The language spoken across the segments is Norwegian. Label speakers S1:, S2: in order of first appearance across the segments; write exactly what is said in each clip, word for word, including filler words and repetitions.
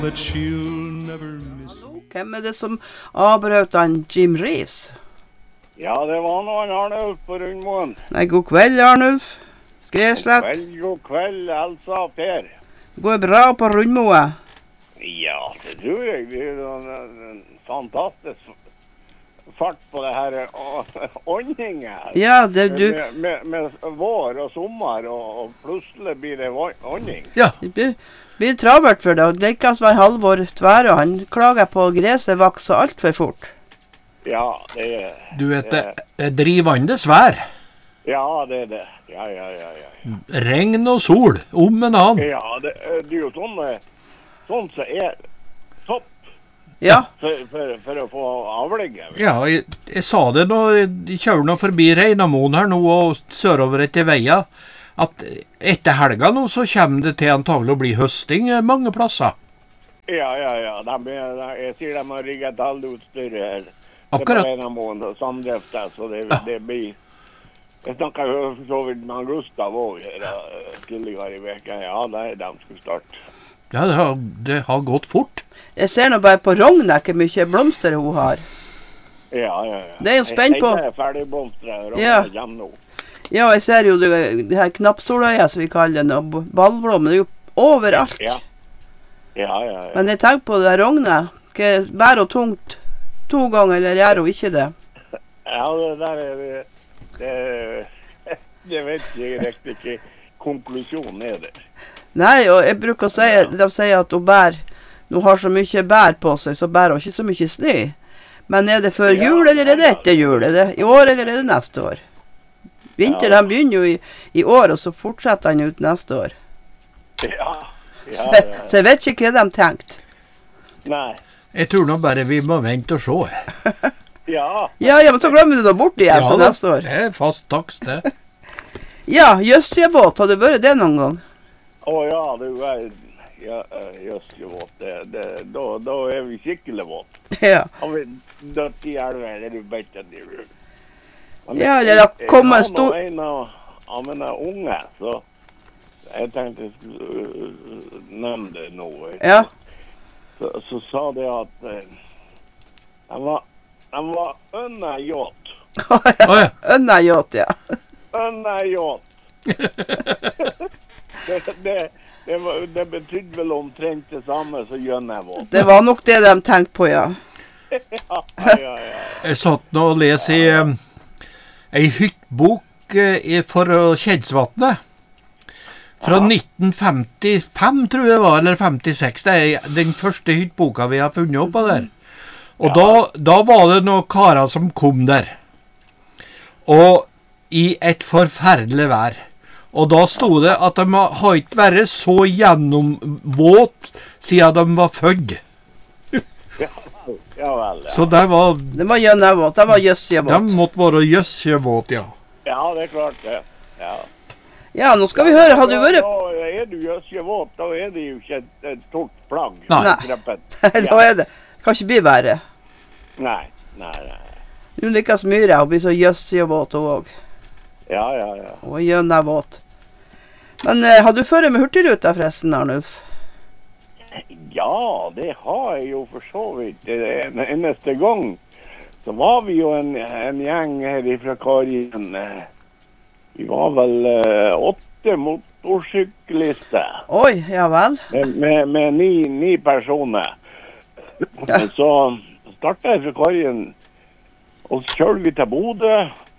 S1: that she'll never miss.
S2: Hvem er det som avbrøt han Jim Reeves?
S3: Ja, det var nå en Arnulf på Rundmoen.
S2: Nei, god kveld, Arnulf. Skreslett.
S3: God kveld, god kveld, Elsa og Per.
S2: Går bra på Rundmoa?
S3: Ja, det tror jeg. Det er en, en fantastisk fart på det her åndingen.
S2: Ja, det du...
S3: Med, med, med vår og sommer, og, og plutselig blir det ånding.
S4: Ja.
S2: Det blir, blir travert for det, og det kan være Halvor Tvære. Han klager på gresset vokser alt for fort.
S3: Ja, det er...
S4: Du vet, det er drivende svær.
S3: Ja, det er det. Ja, ja, ja, ja.
S4: Regn og sol, om en annen.
S3: Ja, det, det er jo sånn, sånn som er topp.
S2: Ja.
S3: For, for, for å få avlegge.
S4: Ja, jeg, jeg sa det nå, jeg kjører nå forbi Reinamoen her nå, og sørover etter veia, at etter helga nå så kommer det til antagelig å bli høsting mange plasser.
S3: Ja, ja, ja. De, de, jeg sier de har rigget alle utstyr her.
S4: Akkurat.
S3: Det er på Reinamoen og samdrifter, så det, ja. det blir... Jeg snakket jo så vidt med Gustav også her uh, tidligere i veken. Ja, nei, de skulle starte.
S4: Ja, det har, det har gått fort.
S2: Jeg ser nå bare på Rogna hvor mye blomster hun har.
S3: Ja, ja, ja.
S2: Det er jo spent på...
S3: Jeg er ferdig blomster, og
S2: ja.
S3: jeg kommer nå.
S2: Ja, jeg ser jo det, det her knappsoløya som vi kaller den, og ballblom, det er jo overalt.
S3: Ja, ja, ja. ja.
S2: Men jeg tenker på det her Rogna, bærer hun tungt to ganger, eller gjør hun ikke det?
S3: Ja, det der er det... Det, det vet jeg riktig ikke. Konklusjonen er det.
S2: Nei, og jeg bruker å si, de sier at hun bær, hun har så mye bær på seg, så bærer hun ikke så mye snø. Men er det før
S3: ja,
S2: jul, eller er det etter jul? Er det i år, eller er det neste år? Vinter, ja. Den begynner jo i, i år, og så fortsetter den ut neste år.
S3: Ja, ja,
S2: så,
S3: ja, ja.
S2: så jeg vet ikke hva de tenkte.
S3: Nei.
S4: Jeg tror nå bare vi må vente og se.
S3: Ja.
S2: Ja, ja, men så glemmer du det bort igjen ja, til neste år.
S4: Det er fast takst, det.
S2: Ja, jøssjevåt, har du vært det noen gang?
S3: Å oh, ja, det er ja, jøssjevåt. Det, det, da, da er vi skikkelig våt.
S2: Ja.
S3: Har vi dødt i elven, eller du vet at det er.
S2: Ja, eller da kommer en stor...
S3: Jeg har nå en av mine unge, så jeg tenkte jeg skulle uh, nevne det nå.
S2: Ja.
S3: Så, så sa det at uh, han var Han var ønnejåt.
S2: Oh, ja. Ønnejåt, ja.
S3: Ønnejåt. det, det, det, var, det betydde vel omtrent det samme som gjønnevåt.
S2: Det var nok det de tenkte på, ja.
S3: ja, ja, ja, ja.
S4: Jeg satt nå og leser i um, en hyttbok uh, for Kjedsvatnet. Fra ja. nitten femtifem, tror jeg var, eller femtiseks. Det er den første hyttboka vi har funnet opp av der. Og ja. da, da var det noen karer som kom der. Og i et forferdelig vær. Og da stod det at de har ikke vært så gjennomvåt siden de var født.
S3: Ja, ja vel, ja.
S4: Så det var...
S2: Det var gjønnevåt, det var jøssjevåt.
S4: De måtte være jøssjevåt, ja.
S3: Ja, det er klart det. Ja.
S2: Ja, nå skal vi høre, har du vært...
S3: Da er du jøssjevåt, da er det jo ikke et, et tort plagg.
S4: Nei,
S2: da er det. Kan ikke bli verre.
S3: Nei, nei, nei.
S2: Du lykkes myre, hun blir så jøssjevåt hun også.
S3: Ja, ja, ja.
S2: Hun er gjønnevåt. Men eh, har du ført med hurtigruta forresten, Arnulf?
S3: Ja, det har jeg jo for så vidt. En eneste gang så var vi jo en, en gjeng her fra Karien. Vi var vel uh, åtte motorsyklister.
S2: Oi, ja vel.
S3: Med, med, med ni, ni personer. Ja. Så startet jeg fra Karien, og så kjørte vi til Bodø,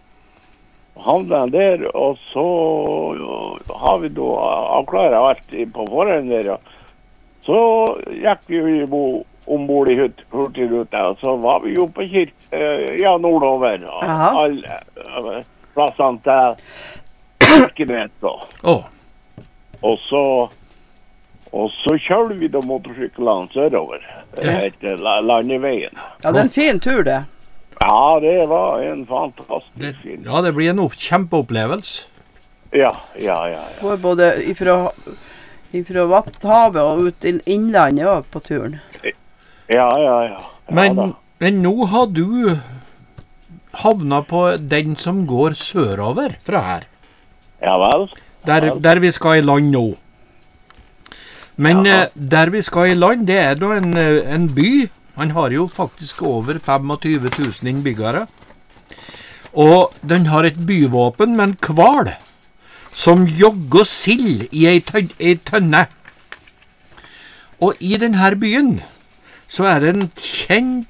S3: og havnet der, og så har vi da avklaret alt på forhånd der, og så gikk vi jo ombord i hurtigruta, og så var vi jo på Kirk, ja, nordover, og alle plassene til Kirkenes, og,
S4: oh.
S3: og så Og så kjører vi da motorsyklene sørover etter landeveien.
S2: Ja, det er en fin tur, det.
S3: Ja, det var en fantastisk fin.
S4: Ja, det blir en kjempeopplevelse.
S3: Ja, ja, ja. ja.
S2: Går både ifra, ifra Vatthavet og ut til innlandet også på turen.
S3: Ja, ja, ja. ja
S4: men, men nå har du havnet på den som går sørover fra her.
S3: Ja vel.
S4: Der, der vi skal i land nå. Men
S3: Jaha.
S4: eh, der vi skal i land, det er da en, eh, en by. Han har jo faktisk over tjuefem tusen innbyggere. Og den har et byvåpen med en kval som jogger sild i ei, tøn ei tønne. Og i denne byen så er det en kjent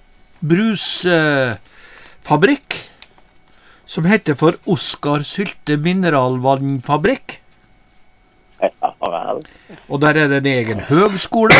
S4: brusfabrikk eh, som heter for Oskar Sylte Mineralvannfabrikk.
S3: Ja vel.
S4: Og der er det en egen høgskole.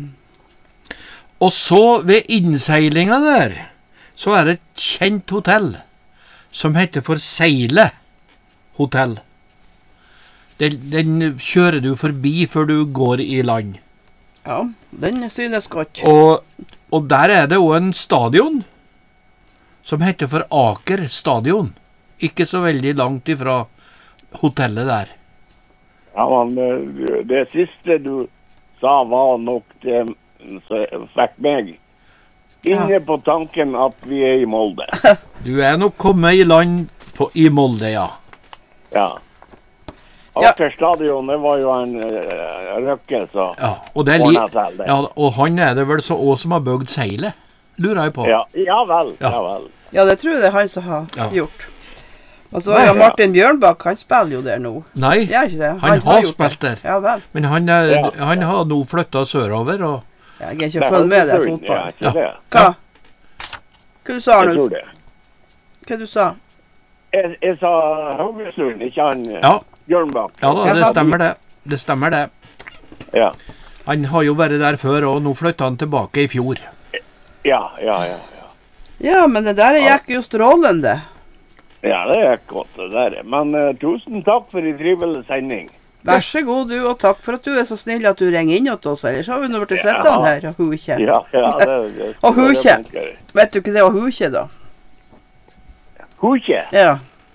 S4: Og så ved innseilinga der, så er det et kjent hotell som heter for Seile hotell. Den, den kjører du forbi før du går i land.
S2: Ja, den synes godt.
S4: Og, og der er det også en stadion som heter for Aker stadion. Ikke så veldig langt ifra hotellet der.
S3: Ja, men eh, det siste du sa var nok det som fikk meg inne på tanken at vi er i Molde.
S4: Du er nok kommet i land på, i Molde, ja.
S3: Ja. Aker stadion, det var jo en uh, røkke, så
S4: ja og, det er li
S3: ordnet seg det.
S4: ja, og han er det vel så også som har bygd seilet, lurer jeg på.
S3: Ja, ja vel,
S4: Ja.
S3: ja vel.
S2: Ja, det tror jeg det er han som har
S4: Ja.
S2: gjort. Og så er jo Martin Bjørnbakk, han spiller jo der nå.
S4: Nei,
S2: Gjør ikke det?
S4: han har
S2: gjort
S4: spilt
S2: det.
S4: der.
S2: Ja vel.
S4: Men han, er,
S3: Ja.
S4: han har nå flyttet sørover, og
S2: Jeg er ikke følge med deg i
S3: Ja,
S2: fotball.
S3: ikke
S4: Ja.
S3: det.
S2: Hva? Hva du sa,
S3: Jeg tror
S2: Arnulf?
S3: det.
S2: Hva du sa?
S3: Jeg, jeg sa Haugesund, ikke han eh,
S4: ja,
S3: Bjørnbakk.
S4: ja da, det stemmer det. Det stemmer det.
S3: Ja,
S4: Han har jo vært der før, og nå flyttet han tilbake i fjor.
S3: ja, ja, ja. ja.
S2: Ja, men det der gikk jo strålende.
S3: Ja, det er godt det der. Men eh, tusen takk for en trivelig sending.
S2: Vær så god, du, og takk for at du er så snill at du ringer inn til oss, ellers har vi nå vært
S3: Ja.
S2: sittende her og huke.
S3: Ja, ja, det, det,
S2: Og
S3: det
S2: huke.
S3: funker.
S2: Vet du ikke det å huke, da?
S3: Huke.
S2: Ja.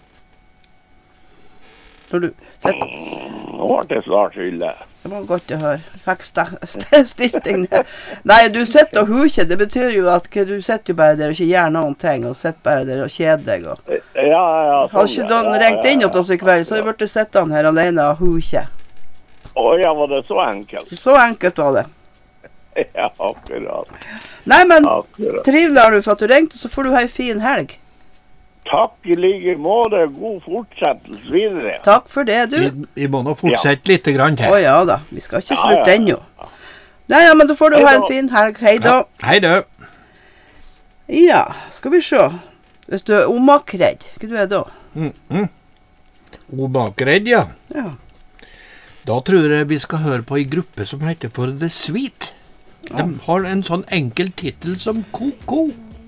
S2: Når du sitter.
S3: Nå ble det snart skyldig.
S2: Det var godt å høre. Fikk sta- st- stilt deg ned. Nei, du sitter og huker. Det betyr jo at ikke- du sitter jo bare der og ikke gjør noen ting, og sitter bare der og kjeder deg. Og.
S3: Ja, ja.
S2: Har ikke
S3: ja,
S2: noen
S3: ja,
S2: ringt inn
S3: ja,
S2: til oss i kveld, så har vi blitt sittende her alene og huke.
S3: Å ja, var det så enkelt?
S2: Så enkelt var det.
S3: Ja, akkurat.
S2: Nei, men
S3: akkurat.
S2: trivelig Arnulf for at du ringte, så får du ha en fin helg.
S3: Takk i like måte. God fortsettelse videre.
S2: Takk for det, du.
S4: Vi, vi må nå fortsette litt grann
S2: Å
S4: til.
S2: ja da, vi skal ikke
S3: Ja,
S2: slutte
S3: ja.
S2: ennå. Nei, ja, men da får du
S3: Hei
S2: ha
S3: da.
S2: en fin helg. Hei da.
S4: Ja. Hei du.
S2: Ja, skal vi se. Hvis du er omakredd, hva du er da?
S4: Mm -mm. O bakredd, ja.
S2: Ja.
S4: Da tror jeg vi skal høre på en gruppe som heter for The Sweet. De har en sånn enkel titel som Ko-Ko.